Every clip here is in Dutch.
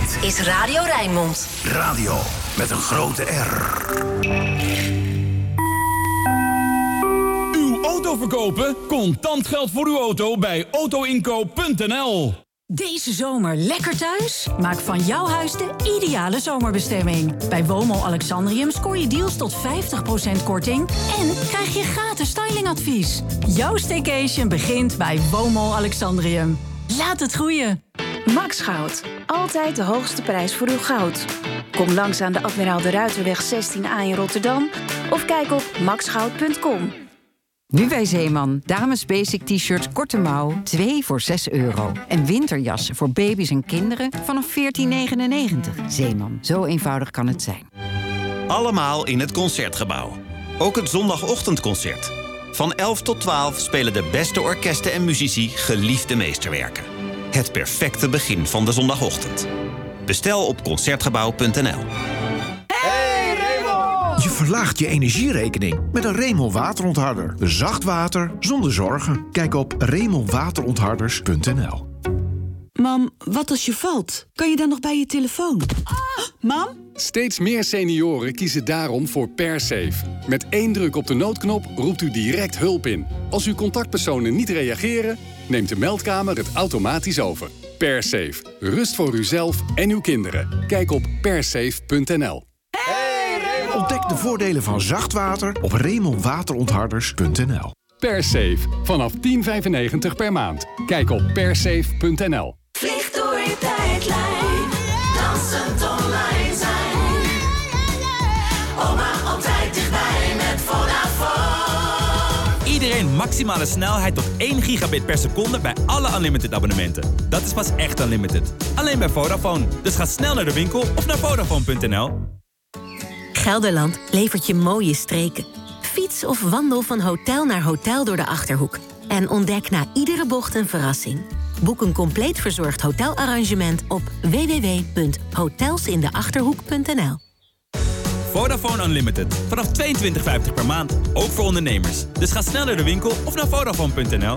Dit is Radio Rijnmond. Radio met een grote R. Uw auto verkopen? Contant geld voor uw auto bij autoinkoop.nl. Deze zomer lekker thuis? Maak van jouw huis de ideale zomerbestemming. Bij Womo Alexandrium scoor je deals tot 50% korting... en krijg je gratis stylingadvies. Jouw staycation begint bij Womo Alexandrium. Laat het groeien. Max Goud. Altijd de hoogste prijs voor uw goud. Kom langs aan de Admiraal de Ruiterweg 16A in Rotterdam... of kijk op maxgoud.com. Nu bij Zeeman. Dames basic t-shirts korte mouw, 2 voor €6. En winterjassen voor baby's en kinderen vanaf 14,99. Zeeman, zo eenvoudig kan het zijn. Allemaal in het Concertgebouw. Ook het zondagochtendconcert. Van 11 tot 12 spelen de beste orkesten en muzici geliefde meesterwerken. Het perfecte begin van de zondagochtend. Bestel op Concertgebouw.nl. Je verlaagt je energierekening met een Remel waterontharder. Zacht water zonder zorgen. Kijk op remelwaterontharders.nl. Mam, wat als je valt? Kan je dan nog bij je telefoon? Mam? Steeds meer senioren kiezen daarom voor PerSafe. Met 1 druk op de noodknop roept u direct hulp in. Als uw contactpersonen niet reageren, neemt de meldkamer het automatisch over. PerSafe. Rust voor uzelf en uw kinderen. Kijk op persafe.nl. Ontdek de voordelen van zacht water op remelwaterontharders.nl. PerSafe. Vanaf €10,95 per maand. Kijk op persafe.nl. Vlieg door je tijdlijn. Dansend online zijn. Oma altijd dichtbij met Vodafone. Iedereen maximale snelheid tot 1 gigabit per seconde bij alle Unlimited abonnementen. Dat is pas echt Unlimited. Alleen bij Vodafone. Dus ga snel naar de winkel of naar Vodafone.nl. Gelderland levert je mooie streken. Fiets of wandel van hotel naar hotel door de Achterhoek. En ontdek na iedere bocht een verrassing. Boek een compleet verzorgd hotelarrangement op www.hotelsindeachterhoek.nl. Vodafone Unlimited. Vanaf €22,50 per maand. Ook voor ondernemers. Dus ga snel naar de winkel of naar Vodafone.nl.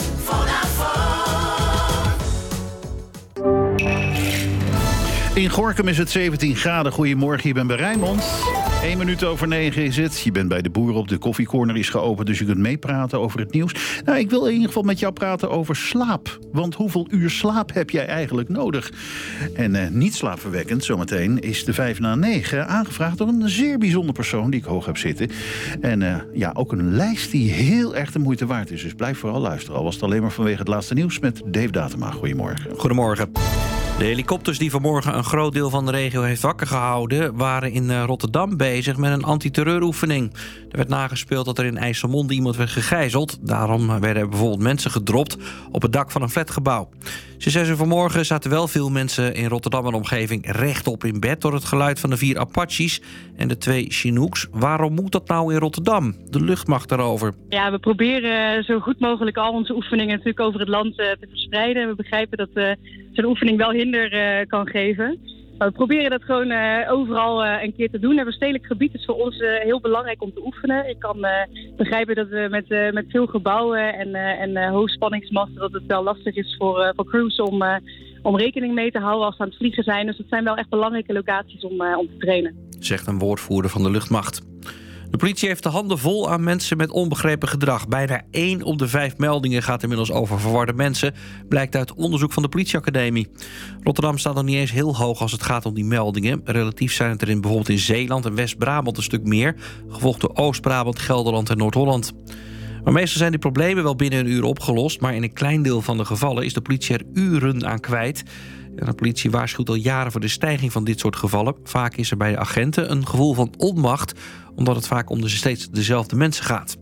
In Gorinchem is het 17 graden. Goedemorgen, je bent bij Rijnmond. 1 minuut over 9 is het. Je bent bij de boeren op de koffiecorner is geopend, dus je kunt meepraten over het nieuws. Nou, ik wil in ieder geval met jou praten over slaap. Want hoeveel uur slaap heb jij eigenlijk nodig? En niet slaapverwekkend, zometeen is de 5 na 9 aangevraagd door een zeer bijzonder persoon die ik hoog heb zitten. En ook een lijst die heel erg de moeite waard is. Dus blijf vooral luisteren. Al was het alleen maar vanwege het laatste nieuws met Dave Datema. Goedemorgen. Goedemorgen. De helikopters die vanmorgen een groot deel van de regio heeft wakker gehouden, waren in Rotterdam bezig met een antiterreuroefening. Er werd nagespeeld dat er in IJsselmonde iemand werd gegijzeld. Daarom werden bijvoorbeeld mensen gedropt op het dak van een flatgebouw. Sinds 6 uur vanmorgen zaten wel veel mensen in Rotterdam en omgeving rechtop in bed door het geluid van de 4 Apaches en de 2 Chinooks. Waarom moet dat nou in Rotterdam? De luchtmacht daarover. Ja, we proberen zo goed mogelijk al onze oefeningen natuurlijk over het land te verspreiden. We begrijpen dat zo'n oefening wel hinder kan geven. Maar we proberen dat gewoon overal een keer te doen. Het stedelijk gebied is voor ons heel belangrijk om te oefenen. Ik kan begrijpen dat we met veel gebouwen en hoogspanningsmasten dat het wel lastig is voor crews om rekening mee te houden als ze aan het vliegen zijn. Dus het zijn wel echt belangrijke locaties om te trainen. Zegt een woordvoerder van de luchtmacht. De politie heeft de handen vol aan mensen met onbegrepen gedrag. Bijna 1 op de 5 meldingen gaat inmiddels over verwarde mensen, blijkt uit onderzoek van de politieacademie. Rotterdam staat nog niet eens heel hoog als het gaat om die meldingen. Relatief zijn het er bijvoorbeeld in Zeeland en West-Brabant een stuk meer, gevolgd door Oost-Brabant, Gelderland en Noord-Holland. Maar meestal zijn die problemen wel binnen een uur opgelost, maar in een klein deel van de gevallen is de politie er uren aan kwijt. En de politie waarschuwt al jaren voor de stijging van dit soort gevallen. Vaak is er bij de agenten een gevoel van onmacht, omdat het vaak om steeds dezelfde mensen gaat.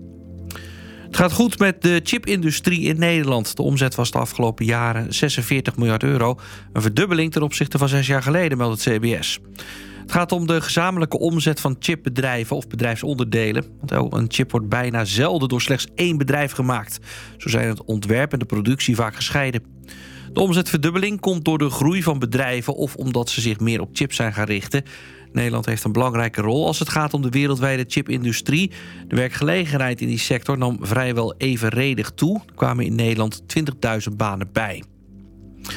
Het gaat goed met de chipindustrie in Nederland. De omzet was de afgelopen jaren 46 miljard euro. Een verdubbeling ten opzichte van 6 jaar geleden, meldt het CBS. Het gaat om de gezamenlijke omzet van chipbedrijven of bedrijfsonderdelen. Want een chip wordt bijna zelden door slechts 1 bedrijf gemaakt. Zo zijn het ontwerp en de productie vaak gescheiden. De omzetverdubbeling komt door de groei van bedrijven of omdat ze zich meer op chips zijn gaan richten. Nederland heeft een belangrijke rol als het gaat om de wereldwijde chipindustrie. De werkgelegenheid in die sector nam vrijwel evenredig toe. Er kwamen in Nederland 20.000 banen bij.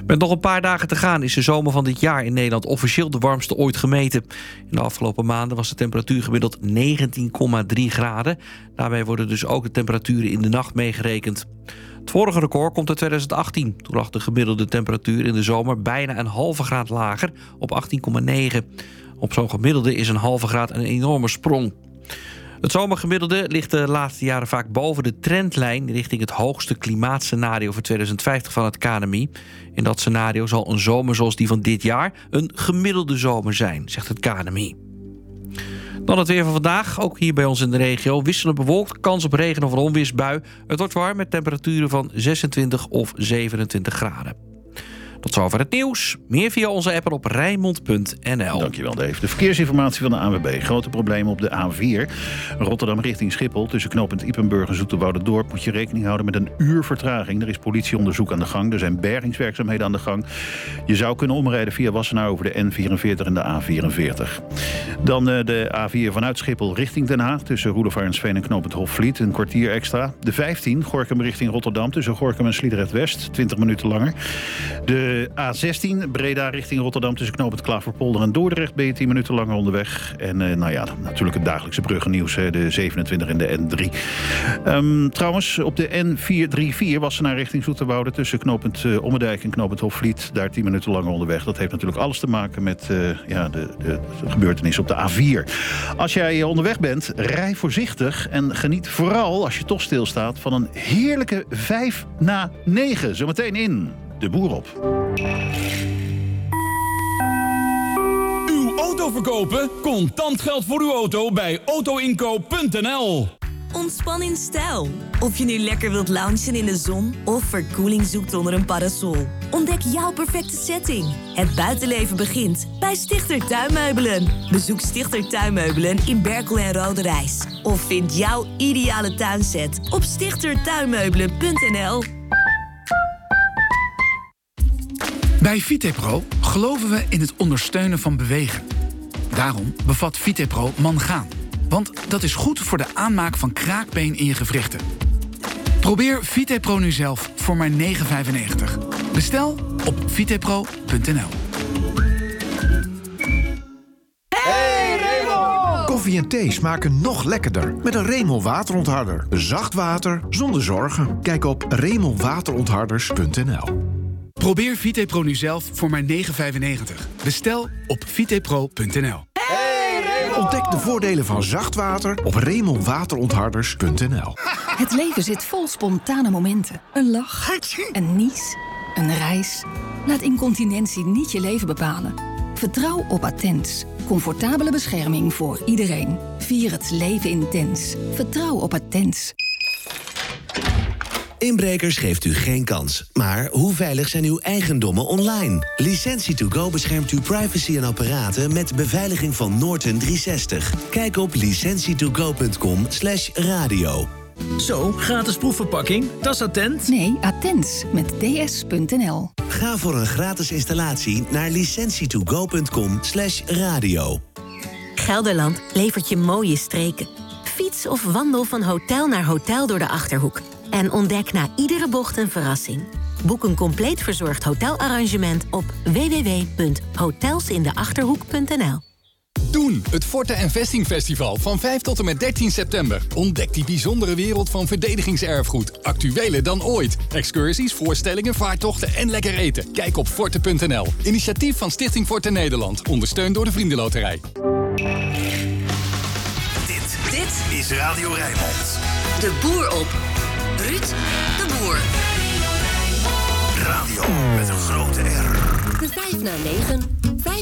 Met nog een paar dagen te gaan is de zomer van dit jaar in Nederland officieel de warmste ooit gemeten. In de afgelopen maanden was de temperatuur gemiddeld 19,3 graden. Daarbij worden dus ook de temperaturen in de nacht meegerekend. Het vorige record komt uit 2018. Toen lag de gemiddelde temperatuur in de zomer bijna een halve graad lager op 18,9. Op zo'n gemiddelde is een halve graad een enorme sprong. Het zomergemiddelde ligt de laatste jaren vaak boven de trendlijn richting het hoogste klimaatscenario voor 2050 van het KNMI. In dat scenario zal een zomer zoals die van dit jaar een gemiddelde zomer zijn, zegt het KNMI. Dan het weer van vandaag, ook hier bij ons in de regio. Wisselend bewolkt, kans op regen of een onweersbui. Het wordt warm met temperaturen van 26 of 27 graden. Tot zover het nieuws. Meer via onze app en op Rijnmond.nl. Dankjewel, Dave. De verkeersinformatie van de ANWB. Grote problemen op de A4. Rotterdam richting Schiphol. Tussen knooppunt Ypenburg en Zoeterwouderdorp moet je rekening houden met een uur vertraging. Er is politieonderzoek aan de gang. Er zijn bergingswerkzaamheden aan de gang. Je zou kunnen omrijden via Wassenaar over de N44 en de A44. Dan de A4 vanuit Schiphol richting Den Haag. Tussen Roelofarensveen en knooppunt Hofvliet. Een kwartier extra. De 15 Gorinchem richting Rotterdam. Tussen Gorinchem en Sliedrecht-West. 20 minuten langer. De A16 Breda richting Rotterdam tussen knooppunt Klaverpolder en Dordrecht ben je 10 minuten langer onderweg. En natuurlijk het dagelijkse bruggennieuws, de 27 en de N3. Trouwens, op de N434 Wassenaar richting Zoeterwoude tussen knooppunt Ommedijk en knooppunt Hofvliet, daar 10 minuten langer onderweg. Dat heeft natuurlijk alles te maken met de gebeurtenis op de A4. Als jij onderweg bent, rij voorzichtig en geniet vooral, als je toch stilstaat, van een heerlijke 5 na 9. Zometeen in De Boer op. Uw auto verkopen? Contant geld voor uw auto bij autoinkoop.nl. Ontspan in stijl. Of je nu lekker wilt loungen in de zon of verkoeling zoekt onder een parasol. Ontdek jouw perfecte setting. Het buitenleven begint bij Stichter Tuinmeubelen. Bezoek Stichter Tuinmeubelen in Berkel en Roderijs. Of vind jouw ideale tuinset op stichtertuinmeubelen.nl. Bij Vitepro geloven we in het ondersteunen van bewegen. Daarom bevat Vitepro mangaan. Want dat is goed voor de aanmaak van kraakbeen in je gewrichten. Probeer Vitepro nu zelf voor maar €9,95. Bestel op vitepro.nl. Hey Remo! Koffie en thee smaken nog lekkerder met een Remo waterontharder. Zacht water zonder zorgen. Kijk op remowaterontharders.nl. Probeer Vitepro nu zelf voor maar €9,95. Bestel op vitepro.nl. Ontdek de voordelen van zacht water op remowaterontharders.nl. Het leven zit vol spontane momenten. Een lach, een nies, een reis. Laat incontinentie niet je leven bepalen. Vertrouw op Attens. Comfortabele bescherming voor iedereen. Vier het leven intens. Vertrouw op Attens. Inbrekers geeft u geen kans. Maar hoe veilig zijn uw eigendommen online? Licentie2Go beschermt uw privacy en apparaten met beveiliging van Norton 360. Kijk op licentietogo.com/radio. Zo, gratis proefverpakking. Dat is Attent? Nee, Attens met ds.nl. Ga voor een gratis installatie naar licentietogo.com/radio. Gelderland levert je mooie streken. Fiets of wandel van hotel naar hotel door de Achterhoek. En ontdek na iedere bocht een verrassing. Boek een compleet verzorgd hotelarrangement op www.hotelsindeachterhoek.nl. Doen, het Forte en Vesting Festival van 5 tot en met 13 september. Ontdek die bijzondere wereld van verdedigingserfgoed. Actueler dan ooit. Excursies, voorstellingen, vaartochten en lekker eten. Kijk op forte.nl. Initiatief van Stichting Forte Nederland. Ondersteund door de Vriendenloterij. Dit is Radio Rijnmond. De Boer op. Ruud de Boer. Radio met een grote R. De 5 na 9.